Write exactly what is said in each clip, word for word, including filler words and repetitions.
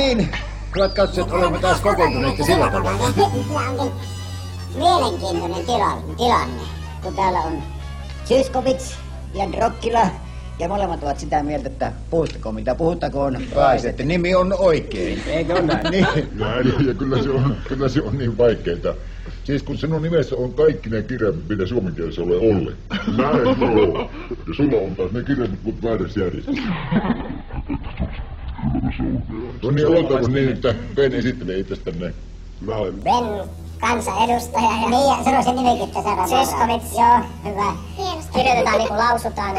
niin, hyvät katsojat, olemme taas kokoontuneet sillä tavalla. Tämä onkin mielenkiintoinen tilanne, tilanne, kun täällä on Zyskowicz ja Drokkila. Ja molemmat ovat sitä mieltä, että puhuttakoon mitä puhuttakoon, pääsi, että nimi on oikein. Eikö ole näin? Niin. Näin, ja kyllä se on, kyllä se on niin vaikeita. Siis kun sinun nimessä on kaikki ne kirjaimet, mitä suomen kielessä ole olleet. Näin joo. Ja sulla on taas ne kirjaimet, mutta väärässä järjestelmässä. No niin, aloitetaanko niin, että Ben esittelee itsestänne. Mä olen Ben, kansanedustaja ja niin, ja sano sen nimikin tässä. Zyskowicz, joo, hyvä. Kirjoitetaan niin kuin lausutaan.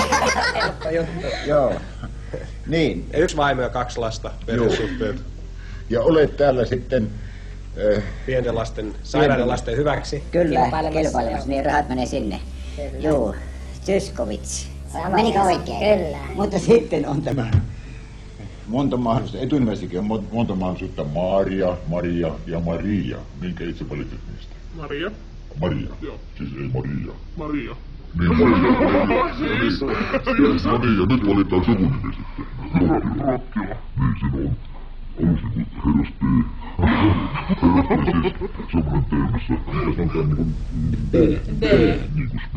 Joo. Niin. Yksi vaimo ja kaksi lasta, perhesuhteet. Ja olet täällä sitten Äh, pienten lasten, sairaiden lasten hyväksi. Kyllä, kilpailemassa, niin rahat menee sinne. Joo, Zyskowicz. Menikö oikein? Kyllä. Mutta sitten on tämä monta mahdollisuutta, etunimessäkin on monta mahdollisuutta. Maria, Maria ja Maria. Minkä itse valitset niistä? Maria. Maria? Joo. Siis ei Maria. Maria. Niin Maria. Siis. No niin, ja nyt valitaan sukunimi sitten. Rokkila. Niin siinä on. Aluksi niin kuin herrastii. Herrastii siis semmoinen teemassa. Ja sanotaan niin kuin B. B. Niin kuin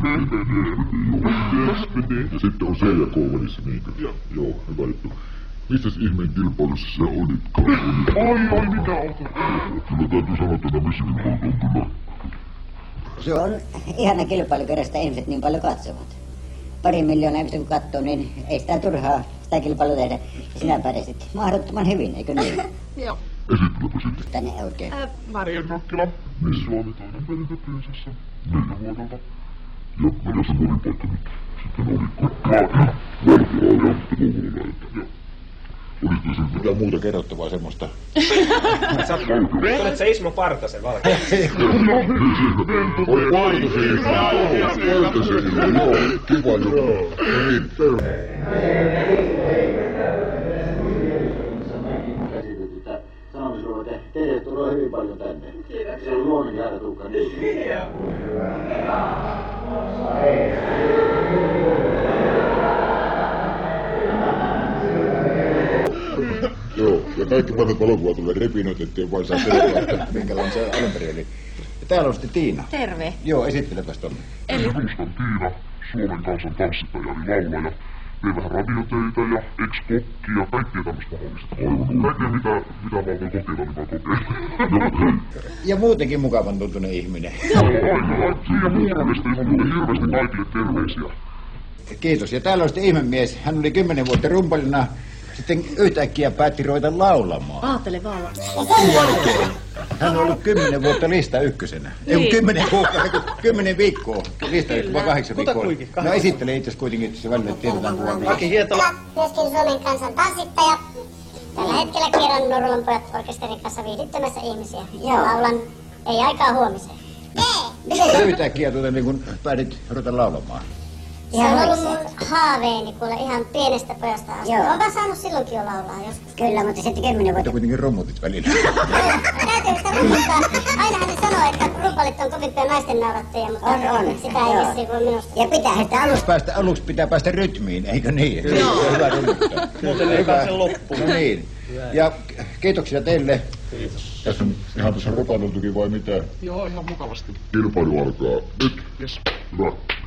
spd. Joo. Ja sitten on C ja K välissä niinkö? Joo. Joo, hyvä juttu. Missäs ihmeen kilpailussa sä olitkaan? Oi, oi, mitä on? Kyllä täytyy sanoa, että nämä missä kilpailut on kyllä. Se on ihana kilpailu, kerran sitä ihmiset niin paljon katsovat. Pari miljoonaa ihmistä kun katsoo, niin ei sitä turhaa sitä kilpailua tehdä. Ja sinä pärjäsit mahdottoman hyvin, eikö niin? Joo. Esittelepä sitten. Tänne oikein. Äh, Maria Rokkila. Niin. Suomi toinen perintöprinsessa. Neljä vuodelta. Ja mitä se monipaikka nyt sitten oli? Valtiolla ja Kouvola lähettä. Joo. Olisiko se mitään muuta kerrottavaa semmoista? Sä olet se Ismo Partasen valkea. Oi, Partasen! Partasen, joo, kiva juttu. No niin, Sanomisruote, teille tulee hyvin paljon tänne. Se on luonnin jäädä tukka niin. joo, ja kaikki vanhat valokuvat tulee repinoit, ettei vain saa selvää, että minkälainen se alun perin oli. Ja täällä on sitten Tiina. Terve. Joo, esittelepäs tonne. Eli Rustan Tiina, Suomen kansan tanssittaja eli laulaja. Tein vähän radiotöitä ja ex-kokki ja kaikkea tämmöistä mahdollista. Kaikkea mitä, mitä vaan voi kokeilla, niin vaan kokeilla. Ja muutenkin mukavan tuntunen ihminen. Joo, aina. Ja Muurallista ihan muuten hirveästi kaikille terveisiä. Kiitos. Ja täällä on sitten ihmemies. Hän oli kymmenen vuotta rumpalina. Sitten yhtäkkiä päätti ruveta laulamaan. Aattele vaan. Sen jälkeen hän on ollut kymmenen vuotta lista ykkösenä. Ei Niin. kymmenen kuukautta, kymmenen viikkoa. Lista ykkösenä, vai kahdeksan Kuta viikkoa. kuinkin, No kahdeksan. esittele itse asiassa kuitenkin, että se välillä tiedetään kuvan. Aki Hietala. Myöskin Suomen kansan tanssittaja. Tällä hetkellä kierrän Norrolan pojat orkesterin kanssa viihdyttämässä ihmisiä. Ja laulan ei aikaa huomiseen. Miten sä yhtäkkiä tuota niin kun päätit ruveta laulamaan? Se on ollut mun haaveeni kuule ihan pienestä pojasta asti. Onpa saanut silloinkin jo laulaa joskus. Kyllä, mutta sitten kymmenen Mutta vuotta. kuitenkin rummutit välillä. Täytyy sitä rumputtaa. Ainahan ne sanoo, että rumpallit on kovimpia naisten naurattajia, mutta on, on. Sitä ei vissiin voi minusta. Ja pitää sitä alusta. Päästä, aluksi pitää päästä rytmiin, eikö niin? Joo. Se on hyvä rummuttaa. Muuten ei pääse loppuun. No niin. Ja kiitoksia teille. Tässä on ihan tässä rupailtukin vai mitä? Joo, ihan mukavasti. Kilpailu alkaa nyt. Yes. Hyvä.